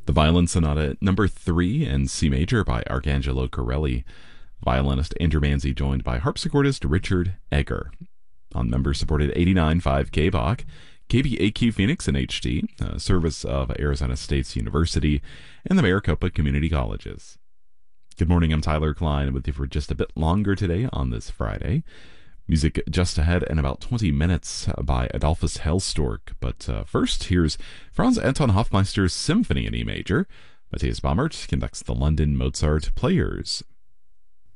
The Violin Sonata number 3 in C major by Arcangelo Corelli. Violinist Andrew Manzi joined by harpsichordist Richard Egger. On member-supported 89.5 KBach, KBAQ Phoenix in HD, a service of Arizona State University, and the Maricopa Community Colleges. Good morning, I'm Tyler Klein with you for just a bit longer today on this Friday. Music just ahead in about 20 minutes by Adolphus Hellstork. But first, here's Franz Anton Hofmeister's Symphony in E major. Matthias Baumert conducts the London Mozart Players.